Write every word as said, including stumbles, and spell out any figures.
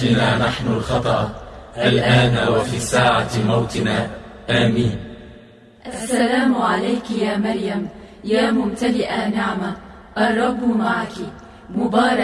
بنا نحن الخطأ الآن وفي ساعة موتنا، آمين. السلام عليك يا مريم، يا ممتلئة نعمة، الرب معك، مبارك